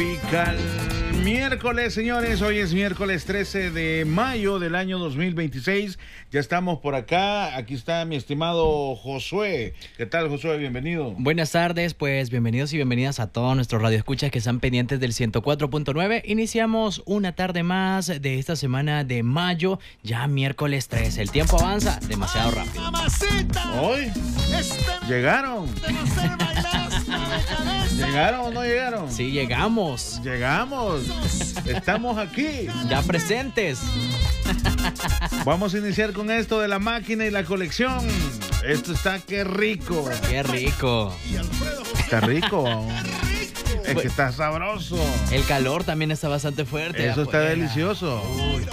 Tropical. Miércoles, señores, hoy es miércoles 13 de mayo del año 2026. Ya estamos por acá. Aquí está mi estimado Josué. ¿Qué tal, Josué? Bienvenido. Buenas tardes, pues bienvenidos y bienvenidas a todos nuestros radioescuchas que están pendientes del 104.9. Iniciamos una tarde más de esta semana de mayo, ya miércoles 13. El tiempo avanza demasiado rápido. Hoy llegaron. ¿Llegaron o no llegaron? Sí, llegamos. Llegamos. Estamos aquí. Ya presentes. Vamos a iniciar con esto de la máquina y la colección. Esto está qué rico. Qué rico. Está rico. Es que está sabroso. El calor también está bastante fuerte. Eso está afuera. delicioso. Uy.